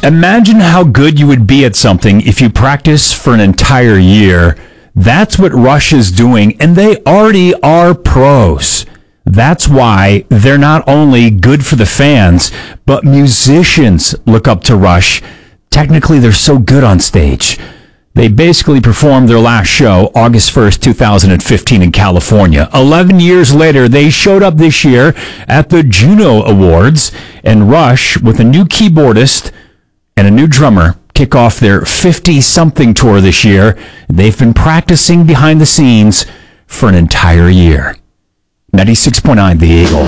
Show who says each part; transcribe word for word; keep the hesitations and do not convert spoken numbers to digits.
Speaker 1: Imagine how good you would be at something if you practice for an entire year. That's what Rush is doing, and they already are pros. That's why they're not only good for the fans, but musicians look up to Rush. Technically, they're so good on stage. They basically performed their last show August first, two thousand fifteen in California. Eleven years later, they showed up this year at the Juno Awards, and Rush, with a new keyboardist and a new drummer, kick off their fifty-something tour this year. They've been practicing behind the scenes for an entire year. ninety-six point nine The Eagle.